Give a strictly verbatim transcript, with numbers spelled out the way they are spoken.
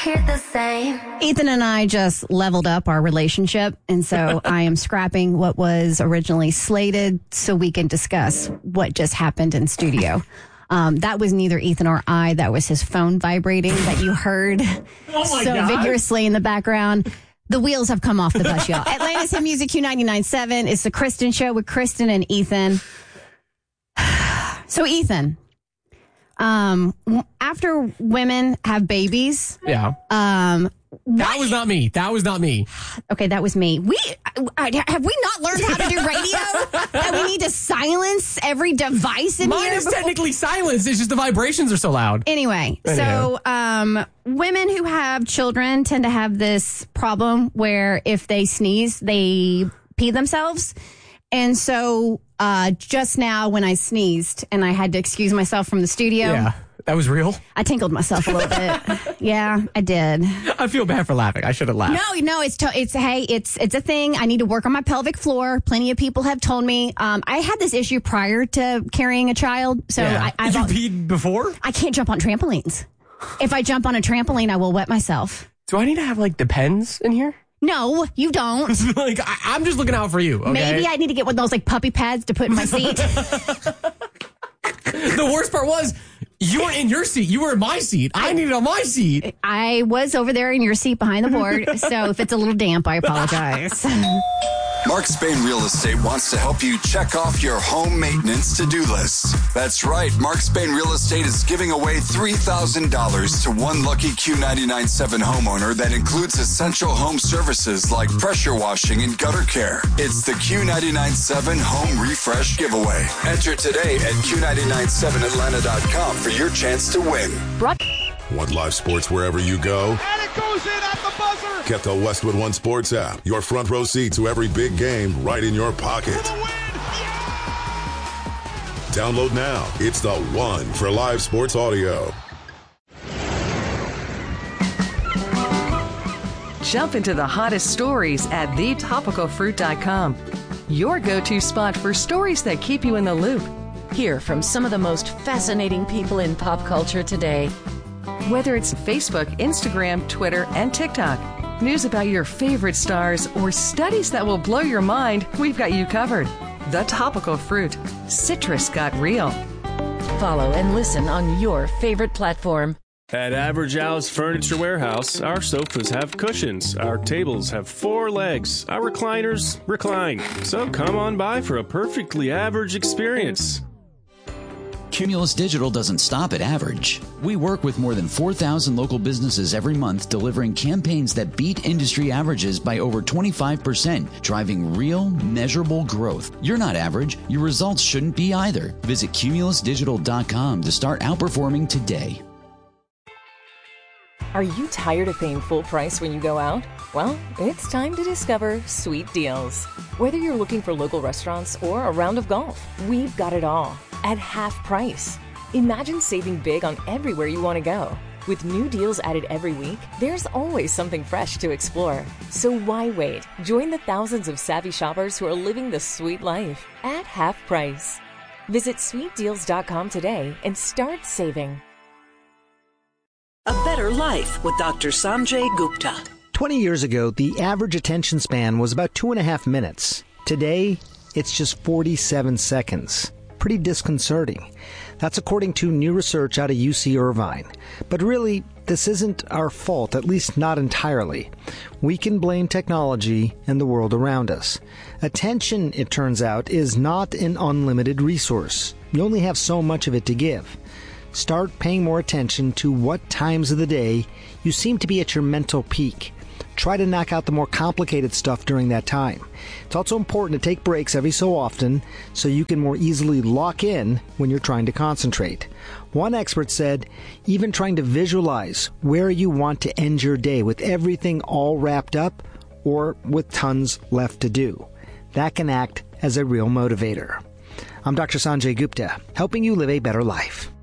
hear the same. Ethan and I just leveled up our relationship, and so I am scrapping what was originally slated so we can discuss what just happened in studio. Um, that was neither Ethan or I. That was his phone vibrating that you heard oh my so God. vigorously in the background. The wheels have come off the bus, y'all. Atlanta's Hit Music Q ninety-nine point seven. It's the Kristen Show with Kristen and Ethan. So, Ethan, um, after women have babies, Yeah. um, That was not me. That was not me. okay, that was me. We I, have we not learned how to do radio? That we need to silence every device in Mine here. is before- technically silenced. It's just the vibrations are so loud. Anyway, Anyhow. so um, women who have children tend to have this problem where if they sneeze, they pee themselves. And so uh, just now when I sneezed and I had to excuse myself from the studio, Yeah. That was real. I tinkled myself a little bit. Yeah, I did. I feel bad for laughing. I should have laughed. No, no, it's to, it's hey, it's it's a thing. I need to work on my pelvic floor. Plenty of people have told me. Um, I had this issue prior to carrying a child, so Yeah. I I've, Did you peed before? I can't jump on trampolines. If I jump on a trampoline, I will wet myself. Do I need to have like Depends in here? No, you don't. like I, I'm just looking out for you. Okay? Maybe I need to get one of those like puppy pads to put in my seat. The worst part was you weren't in your seat. You were in my seat. I needed on my seat. I was over there in your seat behind the board, so if it's a little damp, I apologize. Mark Spain Real Estate wants to help you check off your home maintenance to-do list. That's right. Mark Spain Real Estate is giving away three thousand dollars to one lucky Q ninety-nine point seven homeowner that includes essential home services like pressure washing and gutter care. It's the Q ninety-nine point seven Home Refresh Giveaway. Enter today at Q nine nine seven Atlanta dot com for your chance to win. Want live sports wherever you go? And it goes in at the buzzer. Get the Westwood One Sports app. Your front row seat to every big game right in your pocket. For the win. Yeah! Download now. It's the one for live sports audio. Jump into the hottest stories at the topical fruit dot com. Your go-to spot for stories that keep you in the loop. Hear from some of the most fascinating people in pop culture today. Whether it's Facebook, Instagram, Twitter, and TikTok, news about your favorite stars, or studies that will blow your mind, we've got you covered. The Topical Fruit. Citrus got real. Follow and listen on your favorite platform. At Average Al's Furniture Warehouse, our sofas have cushions, our tables have four legs, our recliners recline. So come on by for a perfectly average experience. Cumulus Digital doesn't stop at average. We work with more than four thousand local businesses every month, delivering campaigns that beat industry averages by over twenty-five percent, driving real, measurable growth. You're not average. Your results shouldn't be either. Visit cumulus digital dot com to start outperforming today. Are you tired of paying full price when you go out? Well, it's time to discover Sweet Deals. Whether you're looking for local restaurants or a round of golf, we've got it all at half price. Imagine saving big on everywhere you want to go. With new deals added every week, there's always something fresh to explore. So why wait? Join the thousands of savvy shoppers who are living the sweet life at half price. Visit sweet deals dot com today and start saving. A Better Life with Doctor Sanjay Gupta. twenty years ago, the average attention span was about two and a half minutes. Today, it's just forty-seven seconds. Pretty disconcerting. That's according to new research out of U C Irvine. But really, this isn't our fault, at least not entirely. We can blame technology and the world around us. Attention, it turns out, is not an unlimited resource. You only have so much of it to give. Start paying more attention to what times of the day you seem to be at your mental peak. Try to knock out the more complicated stuff during that time. It's also important to take breaks every so often so you can more easily lock in when you're trying to concentrate. One expert said, even trying to visualize where you want to end your day with everything all wrapped up or with tons left to do. That can act as a real motivator. I'm Doctor Sanjay Gupta, helping you live a better life.